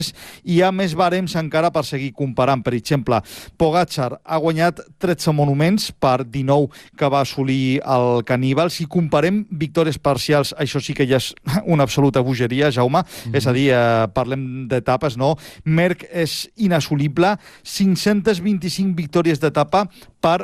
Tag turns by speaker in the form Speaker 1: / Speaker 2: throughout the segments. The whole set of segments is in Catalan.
Speaker 1: hi ha més barems encara per seguir comparant. Per exemple, Pogačar ha guanyat 13 monuments per 19 que va assolir el Caníbal. Si comparem victòries parcials, això sí que ja és una absoluta bogeria, Jaume. És a dir, parlem d'etapes, no? Merck és inassolible. 525 victòries d'etapa per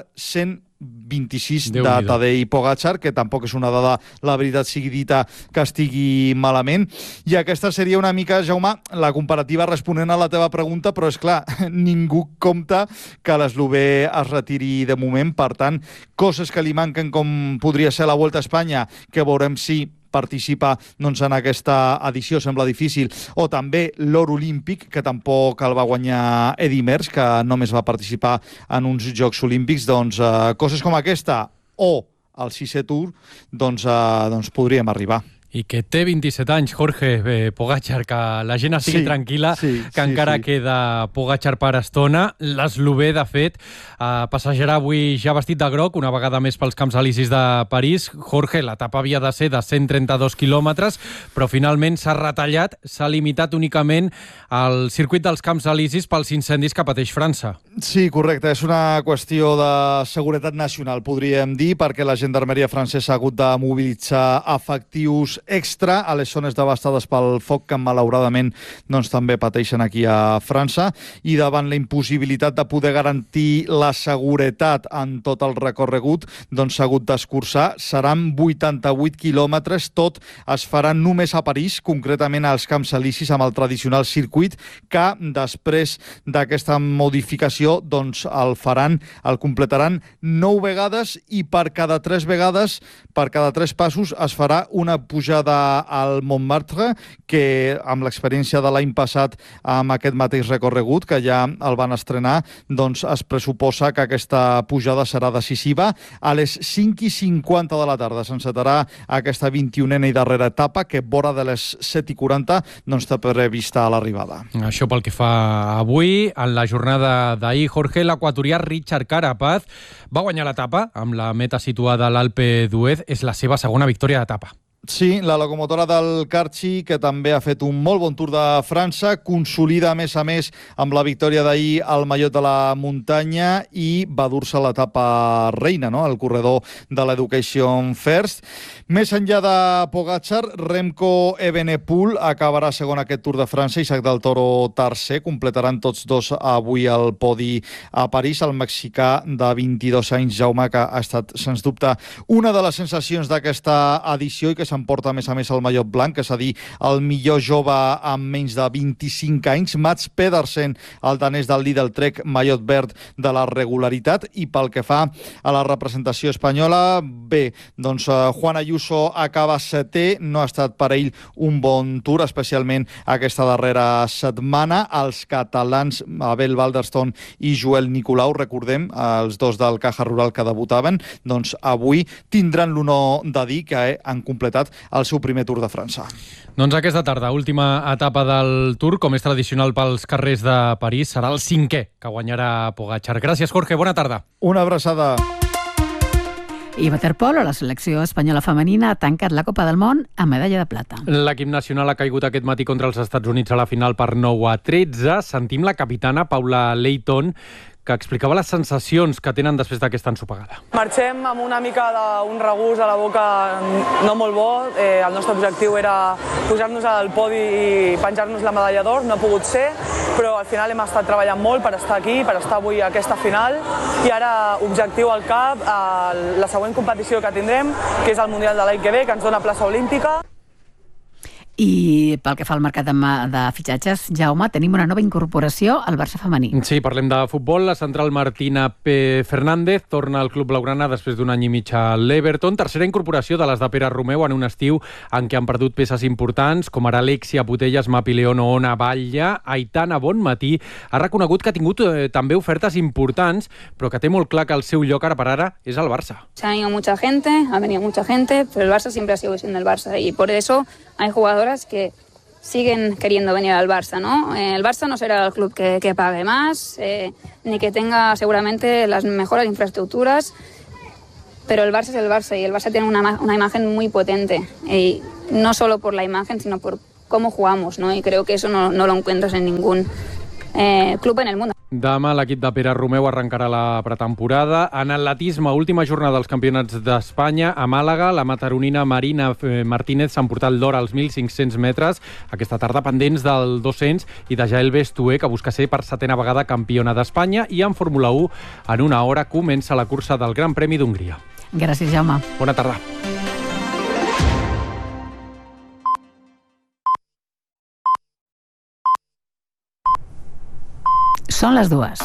Speaker 1: 126 de Tadej Pogačar, que tampoc és una dada, la veritat sigui dita, que estigui malament. I aquesta seria una mica, Jaume, la comparativa responent a la teva pregunta, però és clar, ningú compta que l'eslovè es retiri de moment. Per tant, coses que li manquen, com podria ser la Volta a Espanya, que veurem si participa doncs, en aquesta edició, sembla difícil, o també l'or olímpic, que tampoc el va guanyar Eddy Merckx, que només va participar en uns Jocs Olímpics. Doncs coses com aquesta o el 6è Tour, doncs podríem arribar.
Speaker 2: I que té 27 anys, Jorge Pogačar, que la gent estigui tranquil·la, que encara queda Pogačar per estona. L'eslovè, de fet, passejarà avui ja vestit de groc, una vegada més pels Camps Elisis de París. Jorge, l'etapa havia de ser de 132 quilòmetres, però finalment s'ha retallat, s'ha limitat únicament al circuit dels Camps Elisis pels incendis que pateix França.
Speaker 1: Sí, correcte. És una qüestió de seguretat nacional, podríem dir, perquè la gendarmeria francesa ha hagut de mobilitzar efectius extra a les zones devastades pel foc, que malauradament doncs, també pateixen aquí a França, i davant la impossibilitat de poder garantir la seguretat en tot el recorregut, doncs s'ha hagut d'escurçar. Seran 88 quilòmetres, tot es farà només a París, concretament als Camps Elisis, amb el tradicional circuit, que després d'aquesta modificació doncs el completaran 9 vegades, i per cada 3 vegades, per cada 3 passos, es farà una pujada al Montmartre, que amb l'experiència de l'any passat amb aquest mateix recorregut, que ja el van estrenar, doncs es pressuposa que aquesta pujada serà decisiva. A les 5:50 de la tarda s'encetarà aquesta 21a i darrera etapa, que vora de les 7:40 doncs té prevista a l'arribada.
Speaker 2: Això pel que fa avui. En la jornada d'ahir, Jorge, l'equatorià Richard Carapaz va guanyar l'etapa amb la meta situada a l'Alpe d'Huez. És la seva segona victòria d'etapa.
Speaker 1: Sí, la locomotora del Carchi, que també ha fet un molt bon Tour de França, consolida a més amb la victòria d'ahir al Mallot de la Muntanya, i va dur-se l'etapa reina, no?, el corredor de l'Education First. Més enllà de Pogačar, Remco Evenepoel acabarà segon aquest Tour de França, Isaac del Toro tercer. Completaran tots dos avui el podi a París. El mexicà de 22 anys, Jaume, que ha estat, sens dubte, una de les sensacions d'aquesta edició, i que s'emporta a més el mallot blanc, és a dir, el millor jove amb menys de 25 anys. Mats Pedersen, el danès del Lidl Trek, mallot verd de la regularitat. I pel que fa a la representació espanyola, bé, doncs Juan Ayuso acaba 7è, no ha estat per ell un bon Tour, especialment aquesta darrera setmana. Els catalans Abel Balderston i Joel Nicolau, recordem, els dos del Caja Rural que debutaven, doncs avui tindran l'honor de dir que han completat el seu primer Tour de França.
Speaker 2: Doncs aquesta tarda, última etapa del Tour, com és tradicional pels carrers de París, serà el 5è que guanyarà Pogačar. Gràcies, Jorge, bona tarda.
Speaker 1: Una abraçada.
Speaker 3: I waterpolo, la selecció espanyola femenina ha tancat la Copa del Món amb medalla de plata.
Speaker 2: L'equip nacional ha caigut aquest matí contra els Estats Units a la final per 9-13. Sentim la capitana Paula Leighton, que explicava les sensacions que tenen després d'aquesta ensopegada.
Speaker 4: Marxem amb una mica d'un regust a la boca no molt bo. El nostre objectiu era pujar-nos al podi i penjar-nos la medalla d'or. No ha pogut ser, però al final hem estat treballant molt per estar aquí, per estar avui a aquesta final. I ara, objectiu al cap, la següent competició que tindrem, que és el Mundial de l'any que ve, que ens dona plaça olímpica.
Speaker 3: I pel que fa al mercat de fitxatges, Jaume, tenim una nova incorporació al Barça femení.
Speaker 2: Sí, parlem de futbol. La central Martina P. Fernández torna al club blaugrana després d'un any i mig a l'Everton. Tercera incorporació de les de Pere Romeu en un estiu en què han perdut peces importants, com ara Alexia Putellas, Mapi León o Ona Batlle. Aitana Bonmatí ha reconegut que ha tingut també ofertes importants, però que té molt clar que el seu lloc ara per ara és el Barça.
Speaker 5: Se ha ido mucha gente, pero el Barça siempre ha sido siendo el Barça, y por eso hay jugadores que siguen queriendo venir al Barça, ¿no? El Barça no será el club que pague más, ni que tenga seguramente las mejores infraestructuras, pero el Barça es el Barça, y el Barça tiene una imagen muy potente, y no solo por la imagen, sino por cómo jugamos, ¿no? Y creo que eso no lo encuentras en ningún club en el mundo.
Speaker 2: Demà l'equip de Pere Romeu arrencarà la pretemporada. En atletisme, última jornada dels Campionats d'Espanya a Màlaga. La mataronina Marina Martínez s'ha emportat l'or als 1.500 metres. Aquesta tarda pendents del 200 i de Jael Bestué, que busca ser per 7a vegada campiona d'Espanya. I en Fórmula 1, en una hora, comença la cursa del Gran Premi d'Hongria.
Speaker 3: Gràcies, Jaume.
Speaker 2: Bona tarda.
Speaker 3: Són les 2.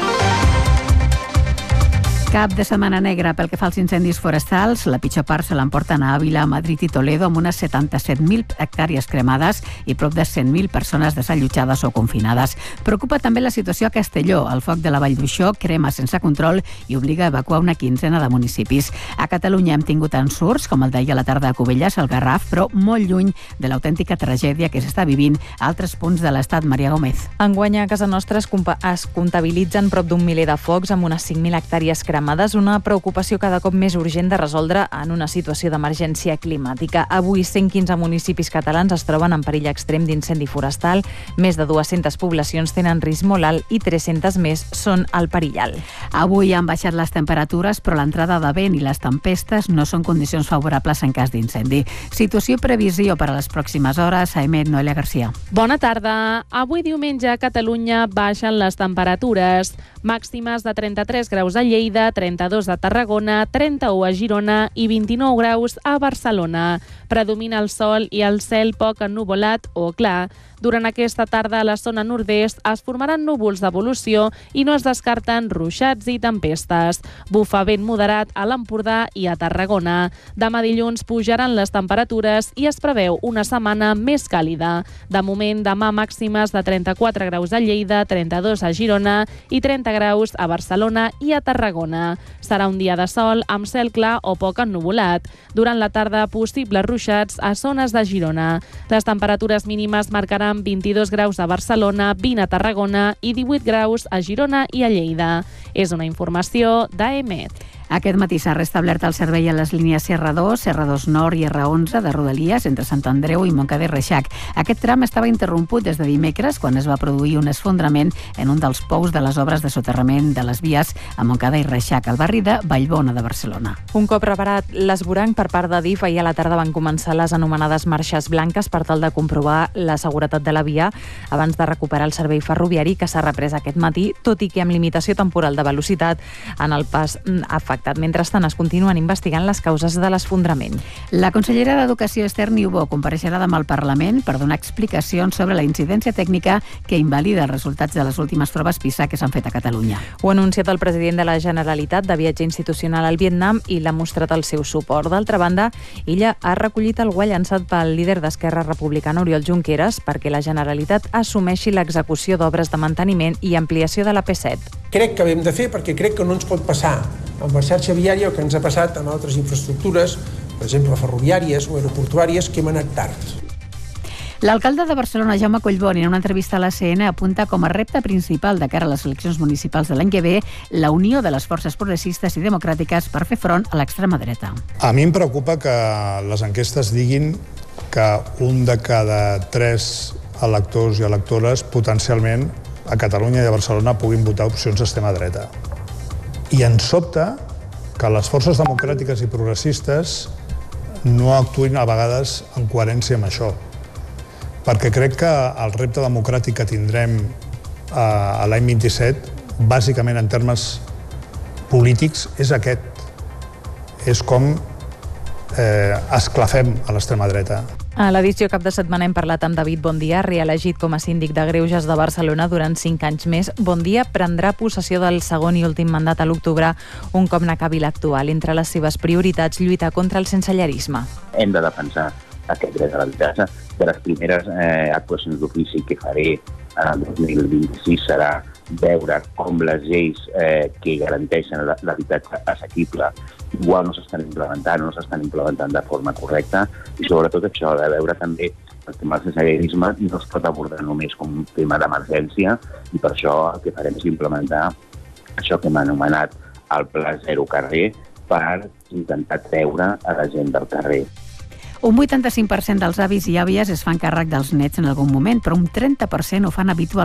Speaker 3: Cap de setmana negra pel que fa als incendis forestals. La pitjor part se l'emporten a Àvila, Madrid i Toledo, amb unes 77.000 hectàrees cremades i prop de 100.000 persones desallotjades o confinades. Preocupa també la situació a Castelló. El foc de la Vall d'Uixó crema sense control i obliga a evacuar una quinzena de municipis. A Catalunya hem tingut ensurts, com el d'ahir a la tarda a Cubelles, al Garraf, però molt lluny de l'autèntica tragèdia que s'està vivint a altres punts de l'estat. Maria Gómez.
Speaker 6: Enguany a casa nostra es comptabilitzen prop d'un miler de focs amb unes 5.000 hectàrees cremades, una preocupació cada cop més urgent de resoldre en una situació d'emergència climàtica. Avui 115 municipis catalans es troben en perill extrem d'incendi forestal, més de 200 poblacions tenen risc molt alt i 300 més són al perill alt.
Speaker 3: Avui han baixat les temperatures, però l'entrada de vent i les tempestes no són condicions favorables en cas d'incendi. Situació i previsió per a les pròximes hores. A emet Noelia Garcia.
Speaker 7: Bona tarda. Avui diumenge a Catalunya baixen les temperatures. Màximes de 33 graus a Lleida, 32 a Tarragona, 31 a Girona i 29 graus a Barcelona. Predomina el sol i el cel poc ennuvolat o clar. Durant aquesta tarda a la zona nord-est es formaran núvols d'evolució i no es descarten ruixats i tempestes. Bufa vent moderat a l'Empordà i a Tarragona. Demà dilluns pujaran les temperatures i es preveu una setmana més càlida. De moment, demà màximes de 34 graus a Lleida, 32 a Girona i 30 graus a Barcelona i a Tarragona. Serà un dia de sol amb cel clar o poc ennuvolat. Durant la tarda, possibles ruixats a zones de Girona. Les temperatures mínimes marcaran 22 graus a Barcelona, 20 a Tarragona i 18 graus a Girona i a Lleida. És una informació d'AEMET.
Speaker 3: Aquest matí s'ha restablert el servei a les línies R2, R2 Nord i R11 de Rodalies entre Sant Andreu i Montcada i Reixac. Aquest tram estava interromput des de dimecres quan es va produir un esfondrament en un dels pous de les obres de soterrament de les vies a Montcada i Reixac, al barri de Vallbona de Barcelona.
Speaker 6: Un cop reparat l'esvoranc per part de DIF, ahir a la tarda van començar les anomenades marxes blanques per tal de comprovar la seguretat de la via abans de recuperar el servei ferroviari que s'ha reprès aquest matí, tot i que amb limitació temporal de velocitat en el pas afectat. Mentrestant, es continuen investigant les causes de l'esfondrament.
Speaker 3: La consellera d'Educació, Esther Niubó, compareixerà demà al Parlament per donar explicacions sobre la incidència tècnica que invalida els resultats de les últimes proves PISA que s'han fet a Catalunya.
Speaker 6: Ho ha anunciat el president de la Generalitat de viatge institucional al Vietnam i l'ha mostrat el seu suport. D'altra banda, ella ha recollit el guany llançat pel líder d'Esquerra Republicana, Oriol Junqueras, perquè la Generalitat assumeixi l'execució d'obres de manteniment i ampliació de la P7.
Speaker 8: Crec que hem de fer perquè crec que no ens pot passar amb la xarxa viària el que ens ha passat amb altres infraestructures, per exemple ferroviàries o aeroportuàries, que hem anat tard.
Speaker 3: L'alcalde de Barcelona, Jaume Collboni, en una entrevista a l'ACN, apunta com a repte principal de cara a les eleccions municipals de l'any que ve la unió de les forces progressistes i democràtiques per fer front a l'extrema dreta.
Speaker 9: A mi em preocupa que les enquestes diguin que un de cada 3 electors i electores potencialment a Catalunya i a Barcelona puguin votar opcions d'extrema dreta. I ens sobta que les forces democràtiques i progressistes no actuïn a vegades en coherència amb això. Perquè crec que el repte democràtic que tindrem a l'any 27, bàsicament en termes polítics, és aquest. És com esclafem a l'extrema dreta.
Speaker 6: A l'edició cap de setmana hem parlat amb David Bondia, reelegit com a síndic de Greuges de Barcelona durant 5 anys més. Bondia prendrà possessió del segon i últim mandat a l'octubre, un cop n'acabi l'actual. Entre les seves prioritats, lluitar contra el sensellarisme.
Speaker 10: Hem de defensar aquest dret a l'habitatge. De les primeres actuacions d'ofici que faré en el 2026 serà veure com les lleis que garanteixen l'habitatge assequible igual no s'estan implementant de forma correcta, i sobretot això de veure també el tema del sensellarisme no es pot abordar només com un tema d'emergència, i per això el que farem és implementar això que hem anomenat el Pla Zero Carrer per intentar treure a la gent del carrer.
Speaker 3: Un 85% dels avis i àvies es fan càrrec dels nets en algun moment, però un 30% ho fan habitualment